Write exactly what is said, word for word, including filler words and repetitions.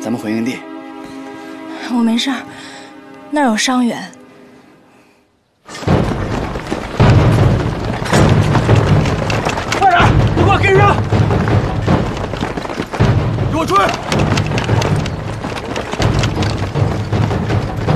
咱们回营地。 我没事儿，那儿有伤员。 快点，你给我跟上！给我追！